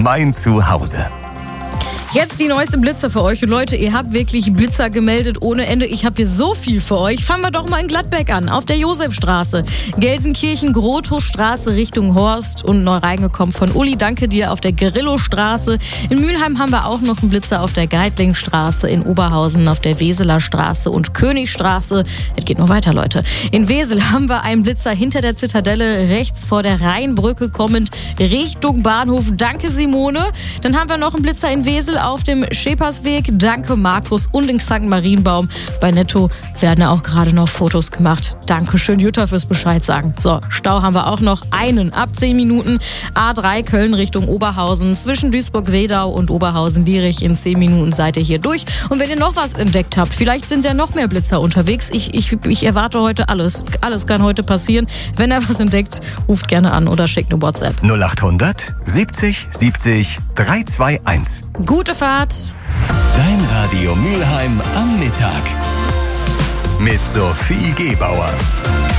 mein Zuhause. Jetzt die neueste Blitzer für euch. Und Leute, ihr habt wirklich Blitzer gemeldet ohne Ende. Ich habe hier so viel für euch. Fangen wir doch mal in Gladbeck an. Auf der Josefstraße, Gelsenkirchen, Grotowstraße Richtung Horst und neu reingekommen von Uli. Danke dir. Auf der Gerillowstraße. In Mülheim haben wir auch noch einen Blitzer auf der Geidlingstraße. In Oberhausen auf der Weseler Straße und Königstraße. Es geht noch weiter, Leute. In Wesel haben wir einen Blitzer hinter der Zitadelle, rechts vor der Rheinbrücke kommend Richtung Bahnhof. Danke, Simone. Dann haben wir noch einen Blitzer in Wesel auf dem Schepersweg. Danke, Markus. Und in St. Marienbaum bei Netto werden auch gerade noch Fotos gemacht. Dankeschön, Jutta, fürs Bescheid sagen. So, Stau haben wir auch noch einen. Ab 10 Minuten A3 Köln Richtung Oberhausen. Zwischen Duisburg-Wedau und Oberhausen-Lierich in 10 Minuten seid ihr hier durch. Und wenn ihr noch was entdeckt habt, vielleicht sind ja noch mehr Blitzer unterwegs. Ich erwarte heute alles. Alles kann heute passieren. Wenn ihr was entdeckt, ruft gerne an oder schickt eine WhatsApp. 0800 70 70 321. Gute Fahrt. Dein Radio Mülheim am Mittag. Mit Sophie Gebauer.